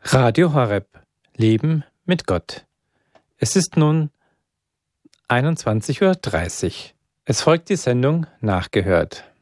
Radio Horeb. Leben mit Gott. Es ist nun 21:30 Uhr. Es folgt die Sendung Nachgehört.